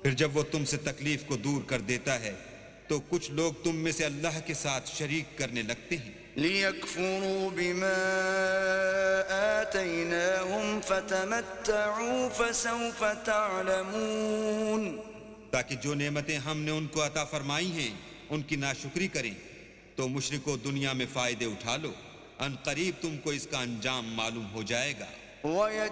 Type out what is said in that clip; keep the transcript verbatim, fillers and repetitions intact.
फिर जब वो तुमसे तकलीफ को दूर कर देता है तो कुछ लोग तुम में से अल्लाह के साथ शरीक करने लगते हैं। लियकफुरू बिमा आतैनाहुम फतमत्तऊ फसौफ तअलमून, ताकि जो नेमतें हमने उनको अता फरमाई हैं उनकी नाशुक्री करें तो मुशरिको दुनिया में फायदे उठा लो, अन करीब तुमको इसका अंजाम मालूम हो जाएगा।